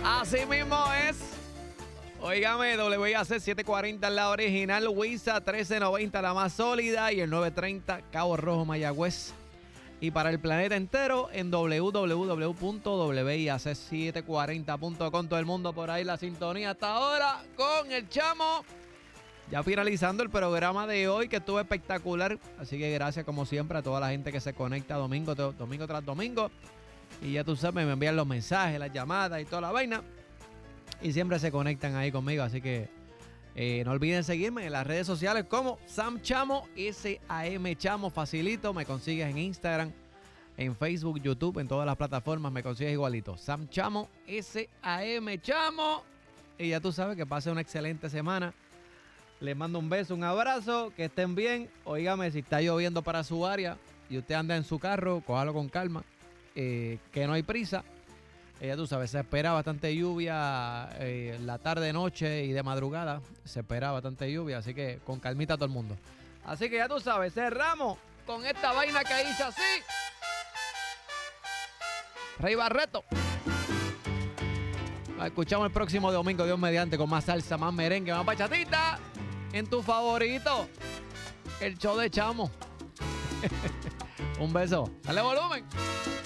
Así mismo es. Óigame, WIAC 740 en la original, WISA 1390 la más sólida y el 930 Cabo Rojo, Mayagüez. Y para el planeta entero en www.wiac740.com. Todo el mundo por ahí, la sintonía hasta ahora con el chamo. Ya finalizando el programa de hoy, que estuvo espectacular. Así que gracias como siempre a toda la gente que se conecta domingo tras domingo. Y ya tú sabes, me envían los mensajes, las llamadas y toda la vaina. Y siempre se conectan ahí conmigo. Así que no olviden seguirme en las redes sociales como Sam Chamo, S-A-M Chamo, facilito. Me consigues en Instagram, en Facebook, YouTube, en todas las plataformas. Me consigues igualito. Sam Chamo, S-A-M Chamo. Y ya tú sabes que pase una excelente semana. Les mando un beso, un abrazo, que estén bien. Óigame, si está lloviendo para su área y usted anda en su carro, cójalo con calma, que no hay prisa. Ya tú sabes, se espera bastante lluvia la tarde, noche y de madrugada. Se espera bastante lluvia, así que con calmita todo el mundo. Así que ya tú sabes, cerramos con esta vaina que hice así. Rey Barreto. Nos escuchamos el próximo domingo, Dios mediante, con más salsa, más merengue, más bachatita. En tu favorito, el show de Chamo. Un beso. Dale volumen.